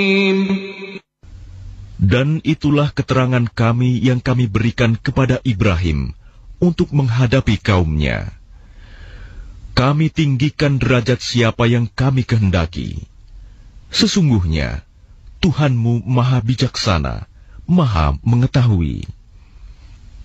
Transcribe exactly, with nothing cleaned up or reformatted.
Dan itulah keterangan kami yang kami berikan kepada Ibrahim untuk menghadapi kaumnya. Kami tinggikan derajat siapa yang kami kehendaki. Sesungguhnya Tuhanmu Maha Bijaksana, Maha Mengetahui.